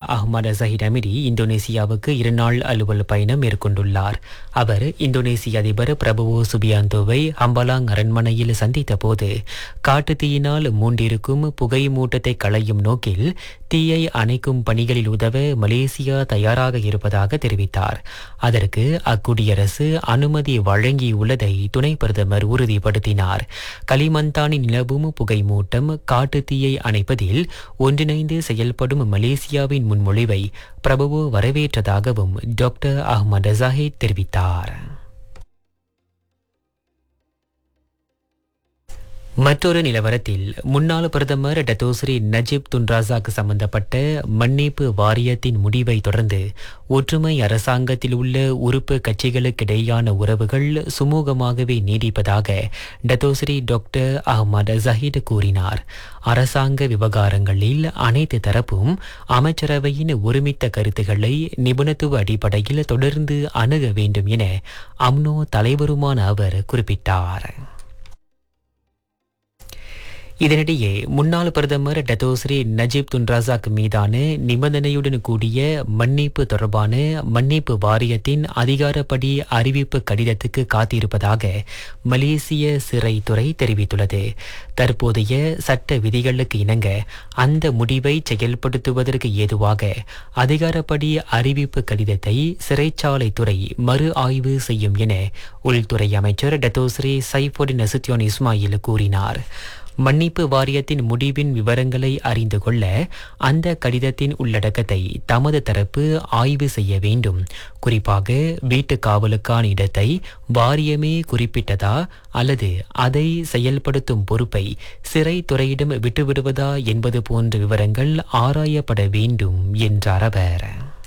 அஹ்மத் ஜஹித் அமிடி இந்தோனேசியாவுக்கு 2 நாள் அலுவல் பயணம் மேற்கொண்டுள்ளார். அவர் இந்தோனேசிய அதிபர் பிரபவோ சுபியாந்தோவை ஹம்பாலாங் அரண்மனையில் சந்தித்த போது காட்டுத்தீயினால் மூண்டிருக்கும் புகை மூட்டத்தை களையும் நோக்கில் தீயை அணைக்கும் பணிகளில் உதவ மலேசியா தயாராக இருப்பதாக தெரிவித்தார். அதற்கு அக்குடியரசு அனுமதி வழங்கியுள்ளதை துணை பிரதமர் உறுதிப்படுத்தினார். களிமந்தானில் நிலவும் புகை மூட்டம் காட்டுத்தீயை அணைப்பதில் ஒன்றிணைந்து செயல்படும் மலேசியாவின் முன்மொழிவை பிரபுவோ வரவேற்றதாகவும் டாக்டர் அஹ்மத் ஜஹித் தெரிவித்தார். மற்றொரு நிலவரத்தில் முன்னாள் பிரதமர் டத்தோஸ்ரீ நஜீப் துன் ரசாக் சம்பந்தப்பட்ட மன்னிப்பு வாரியத்தின் முடிவை தொடர்ந்து ஒற்றுமை அரசாங்கத்தில் உள்ள உறுப்பு கட்சிகளுக்கிடையான உறவுகள் சுமூகமாகவே நீடிப்பதாக டத்தோஸ்ரீ டாக்டர் அஹ்மத் ஜஹித் கூறினார். அரசாங்க விவகாரங்களில் அனைத்து தரப்பும் அமைச்சரவையின் ஒருமித்த கருத்துக்களை நிபுணத்துவ அடிப்படையில் தொடர்ந்து அணுக வேண்டும் என அம்னோ தலைவருமான அவர் குறிப்பிட்டார். இதனிடையே முன்னாள் பிரதமர் டத்தோஸ்ரீ நஜீப் துன் ரசாக் மீதான நிபந்தனையுடன் கூடிய மன்னிப்பு தொடர்பான மன்னிப்பு வாரியத்தின் அதிகாரப்படி அறிவிப்பு கடிதத்துக்கு காத்திருப்பதாக மலேசிய சிறைத்துறை தெரிவித்துள்ளது. தற்போதைய சட்ட விதிகளுக்கு இணங்க அந்த முடிவை செயல்படுத்துவதற்கு ஏதுவாக அதிகாரப்படி அறிவிப்பு கடிதத்தை சிறைச்சாலைத்துறை மறு ஆய்வு செய்யும் என உள்துறை அமைச்சர் டத்தோஸ்ரீ சைஃபுடின் நசுத்தியோன் இஸ்மாயில் கூறினார். மன்னிப்பு வாரியத்தின் முடிவின் விவரங்களை அறிந்து கொள்ள அந்த கடிதத்தின் உள்ளடக்கத்தை தமது தரப்பு ஆய்வு செய்ய வேண்டும். குறிப்பாக வீட்டு காவலுக்கான இடத்தை வாரியமே குறிப்பிட்டதா அல்லது அதை செயல்படுத்தும் பொறுப்பை சிறைத்துறையிடம் விட்டுவிடுவதா என்பது போன்ற விவரங்கள் ஆராயப்பட வேண்டும் என்றார் அவர்.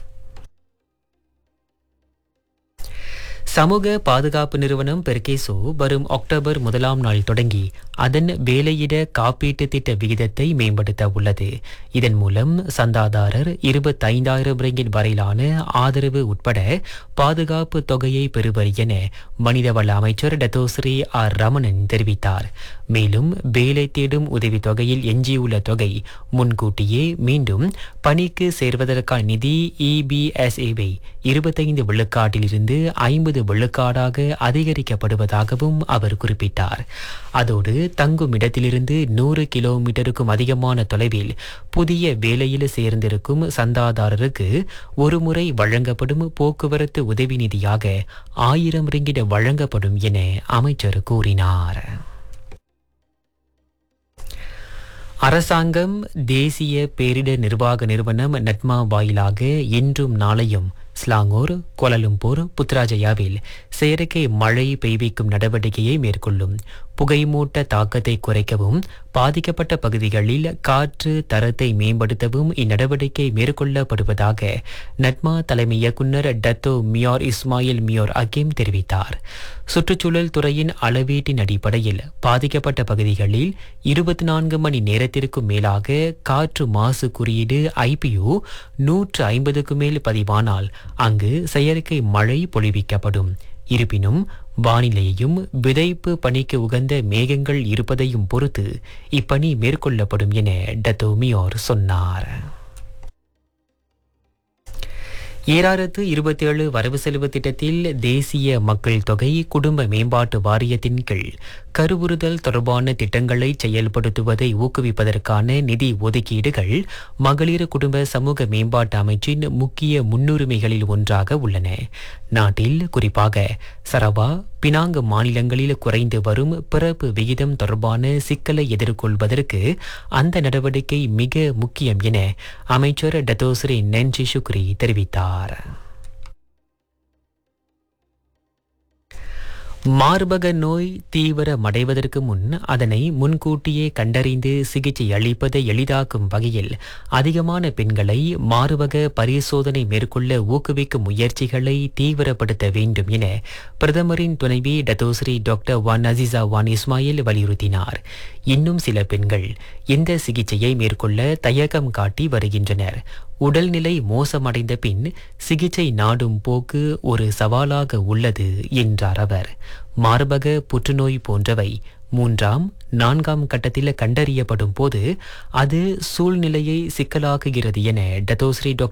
சமூக பாதுகாப்பு நிறுவனம் பெர்கேசோ வரும் அக்டோபர் 1ஆம் நாள் தொடங்கி அதன் வேலையிட காப்பீட்டு திட்ட விகிதத்தை மேம்படுத்த உள்ளது. இதன் மூலம் சந்தாதாரர் 25,000 ரிங்கிட் வரையிலான ஆதரவு உட்பட பாதுகாப்பு தொகையை பெறுவர் என மனிதவள அமைச்சர் டத்தோஸ்ரீ ஆர் ரமணன் தெரிவித்தார். மேலும் வேலை தேடும் உதவித்தொகையில் எஞ்சியுள்ள தொகை முன்கூட்டியே மீண்டும் பணிக்கு சேர்வதற்கான நிதி EBSAவை 25 விழுக்காட்டிலிருந்து 50 விழுக்காடாக அதிகரிக்கப்படுவதாகவும் அவர் குறிப்பிட்டார். அதோடு தங்கும் இடத்திலிருந்து 100 கிலோமீட்டருக்கும் அதிகமான தொலைவில் புதிய வேலையில் சேர்ந்திருக்கும் சந்தாதாரருக்கு ஒருமுறை வழங்கப்படும் போக்குவரத்து உதவி நிதியாக 1000 ரிங்கிட் வழங்கப்படும் என அமைச்சர் கூறினார். அரசாங்கம் தேசிய பேரிடர் நிர்வாக நிறுவனம் நட்மா வாயிலாக இன்றும் நாளையும் ஸ்லாங்கூர், கோலாலம்பூர், புத்ராஜயாவில் செயற்கை மழை பெய்விக்கும் நடவடிக்கையை மேற்கொள்ளும். புகைமூட்ட தாக்கத்தை குறைக்கவும் பாதிக்கப்பட்ட பகுதிகளில் காற்று தரத்தை மேம்படுத்தவும் இந்நடவடிக்கை மேற்கொள்ளப்படுவதாக நட்மா தலைமை இயக்குநர் டத்தோ மியோர் இஸ்மாயில் மியோர் அகீம் தெரிவித்தார். சுற்றுச்சூழல் துறையின் அளவீட்டின் அடிப்படையில் பாதிக்கப்பட்ட பகுதிகளில் 24 மணி நேரத்திற்கும் மேலாக காற்று மாசு குறியீடு IPU 150க்கு மேல் பதிவானால் அங்கு செயற்கை மழை பொழிவிக்கப்படும். இருப்பினும் வானிலையையும் விதைப்பு பணிக்கு உகந்த மேகங்கள் இருப்பதையும் பொறுத்து இப்பணி மேற்கொள்ளப்படும் என டத்தோ மியோர் சொன்னார். 2027 வரவு செலவு திட்டத்தில் தேசிய மக்கள் தொகை குடும்ப மேம்பாட்டு வாரியத்தின் கீழ் கருவுறுதல் தொடர்பான திட்டங்களை செயல்படுத்துவதை ஊக்குவிப்பதற்கான நிதி ஒதுக்கீடுகள் மகளிர் குடும்ப சமூக மேம்பாட்டு அமைச்சின் முக்கிய முன்னுரிமைகளில் ஒன்றாக உள்ளன. நாட்டில் குறிப்பாக சரவா, பினாங்கு மாநிலங்களில் குறைந்து வரும் பிறப்பு விகிதம் தொடர்பான சிக்கலை எதிர்கொள்வதற்கு அந்த நடவடிக்கை மிக முக்கியம் என அமைச்சர் டத்தோஸ்ரீ நென்சி சுக்ரி தெரிவித்தார். மார்பக நோய் தீவிரமடைவதற்கு முன் அதனை முன்கூட்டியே கண்டறிந்து சிகிச்சை அளிப்பதை எளிதாக்கும் வகையில் அதிகமான பெண்களை மார்பக பரிசோதனை மேற்கொள்ள ஊக்குவிக்கும் முயற்சிகளை தீவிரப்படுத்த வேண்டும் என பிரதமரின் துணைவி டத்தோஸ்ரீ டாக்டர் வான் அசிசா வான் இஸ்மாயில் வலியுறுத்தினார். இன்னும் சில பெண்கள் இந்த சிகிச்சையை மேற்கொள்ள தயக்கம் காட்டி வருகின்றனர். உடல்நிலை மோசமடைந்த பின் சிகிச்சை நாடும் போக்கு ஒரு சவாலாக உள்ளது என்றார் அவர். மார்பக புற்றுநோய் போன்றவை 3ஆம் 4ஆம் கட்டத்தில் கண்டறியப்படும் போது அது சூழ்நிலையை சிக்கலாக்குகிறது என டத்தோஸ்ரீ டாக்டர்